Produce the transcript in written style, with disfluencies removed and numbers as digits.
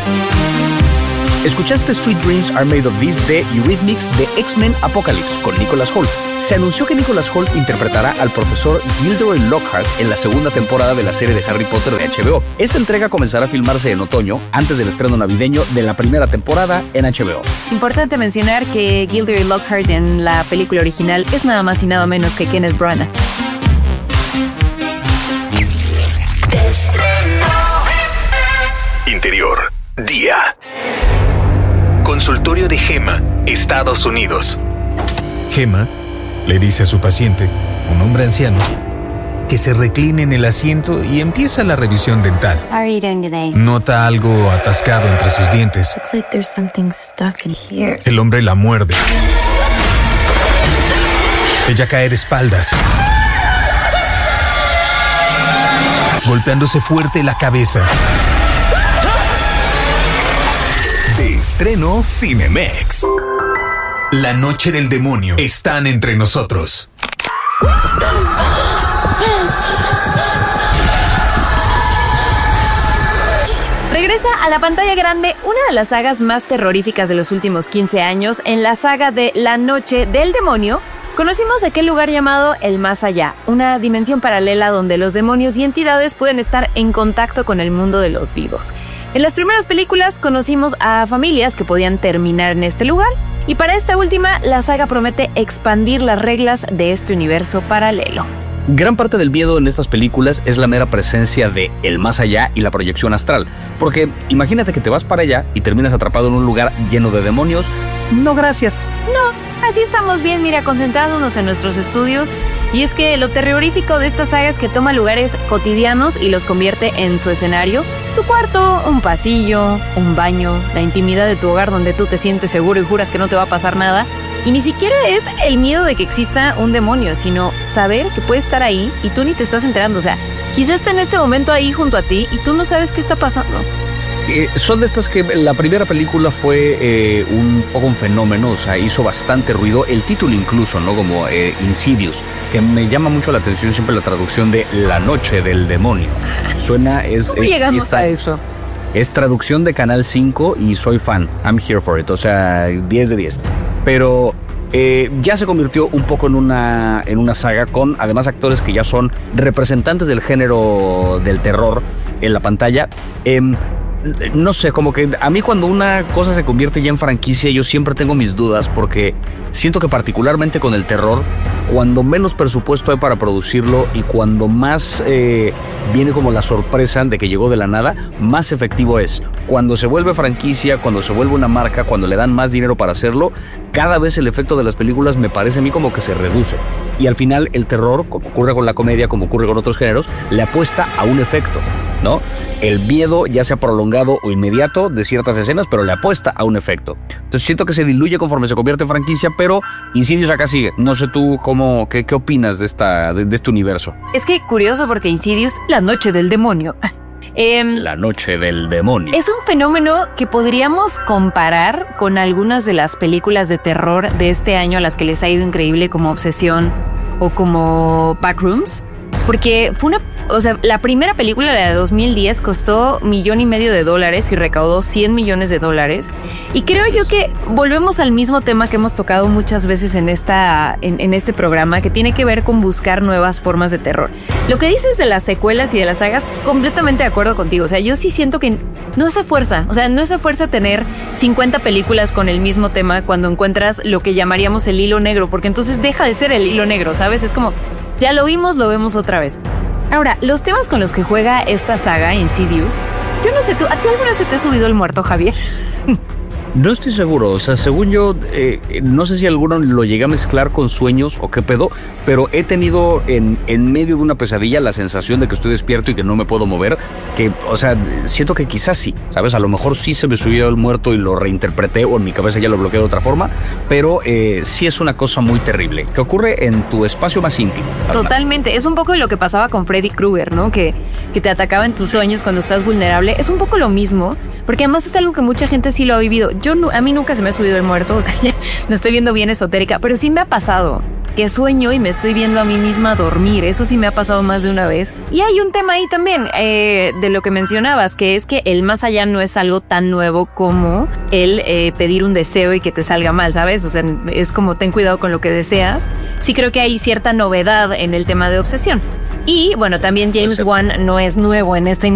Escuchaste Sweet Dreams Are Made of This de Eurythmics de X-Men Apocalypse con Nicholas Hoult. Se anunció que Nicholas Hoult interpretará al profesor Gilderoy Lockhart en la segunda temporada de la serie de Harry Potter de HBO. Esta entrega comenzará a filmarse en otoño, antes del estreno navideño de la primera temporada en HBO. Importante mencionar que Gilderoy Lockhart en la película original es nada más y nada menos que Kenneth Branagh. Interior, día. Consultorio de Gemma, Estados Unidos. Gemma le dice a su paciente, un hombre anciano, que se recline en el asiento y empieza la revisión dental. How are you doing today? Nota algo atascado entre sus dientes. Looks like there's something stuck in here. El hombre la muerde. Ella cae de espaldas, golpeándose fuerte la cabeza. De estreno Cinemex. La noche del demonio. Están entre nosotros. Regresa a la pantalla grande una de las sagas más terroríficas de los últimos 15 años. En la saga de La Noche del Demonio, conocimos aquel lugar llamado el Más Allá, una dimensión paralela donde los demonios y entidades pueden estar en contacto con el mundo de los vivos. En las primeras películas conocimos a familias que podían terminar en este lugar, y para esta última, la saga promete expandir las reglas de este universo paralelo. Gran parte del miedo en estas películas es la mera presencia de el más allá y la proyección astral. Porque imagínate que te vas para allá y terminas atrapado en un lugar lleno de demonios. No, gracias. No, así estamos bien, mira, concentrándonos en nuestros estudios. Y es que lo terrorífico de esta saga es que toma lugares cotidianos y los convierte en su escenario. Tu cuarto, un pasillo, un baño, la intimidad de tu hogar donde tú te sientes seguro y juras que no te va a pasar nada. Y ni siquiera es el miedo de que exista un demonio, sino saber que puede estar ahí y tú ni te estás enterando. O sea, quizás está en este momento ahí junto a ti y tú no sabes qué está pasando. Son de estas que la primera película fue un poco un fenómeno, o sea, hizo bastante ruido. El título incluso, ¿no? Como Insidious, que me llama mucho la atención siempre la traducción de La Noche del Demonio. Suena, ¿Cómo llegamos a eso? Es traducción de Canal 5 y soy fan. I'm here for it, o sea, 10 de 10. Pero ya se convirtió un poco en una saga con además actores que ya son representantes del género del terror en la pantalla. No sé, como que a mí cuando una cosa se convierte ya en franquicia, yo siempre tengo mis dudas porque siento que particularmente con el terror, cuando menos presupuesto hay para producirlo y cuando más viene como la sorpresa de que llegó de la nada, más efectivo es. Cuando se vuelve franquicia, cuando se vuelve una marca, cuando le dan más dinero para hacerlo, cada vez el efecto de las películas me parece a mí como que se reduce. Y al final el terror, como ocurre con la comedia, como ocurre con otros géneros, le apuesta a un efecto, ¿no? El miedo, ya sea prolongado o inmediato de ciertas escenas, pero le apuesta a un efecto. Entonces siento que se diluye conforme se convierte en franquicia, pero Insidious acá sigue. No sé tú qué opinas de este universo. Es que curioso porque Insidious, La Noche del Demonio. La Noche del Demonio. Es un fenómeno que podríamos comparar con algunas de las películas de terror de este año a las que les ha ido increíble, como Obsesión o como Backrooms. Porque fue la primera película, la de 2010, costó $1.5 millones y recaudó $100 millones. Y creo yo que volvemos al mismo tema que hemos tocado muchas veces en este programa, que tiene que ver con buscar nuevas formas de terror. Lo que dices de las secuelas y de las sagas, completamente de acuerdo contigo. O sea, yo sí siento que no hace fuerza. O sea, no hace fuerza tener 50 películas con el mismo tema cuando encuentras lo que llamaríamos el hilo negro, porque entonces deja de ser el hilo negro, ¿sabes? Es como, ya lo vimos, lo vemos otra vez. Ahora, los temas con los que juega esta saga, Insidious, yo no sé, ¿a ti alguna vez se te ha subido el muerto, Javier? No estoy seguro, o sea, según yo, no sé si alguno lo llegué a mezclar con sueños o qué pedo, pero he tenido en medio de una pesadilla la sensación de que estoy despierto y que no me puedo mover, que, o sea, siento que quizás sí, ¿sabes? A lo mejor sí se me subió el muerto y lo reinterpreté o en mi cabeza ya lo bloqueé de otra forma, pero sí es una cosa muy terrible, que ocurre en tu espacio más íntimo. Totalmente, es un poco lo que pasaba con Freddy Krueger, ¿no? Que te atacaba en tus sueños cuando estás vulnerable, es un poco lo mismo, porque además es algo que mucha gente sí lo ha vivido. A mí nunca se me ha subido el muerto, o sea, ya no estoy viendo bien esotérica, pero sí me ha pasado que sueño y me estoy viendo a mí misma dormir. Eso sí me ha pasado más de una vez. Y hay un tema ahí también de lo que mencionabas, que es que el más allá no es algo tan nuevo como el pedir un deseo y que te salga mal, ¿sabes? O sea, es como ten cuidado con lo que deseas. Sí creo que hay cierta novedad en el tema de obsesión. Y bueno, también James Wan no es nuevo en esta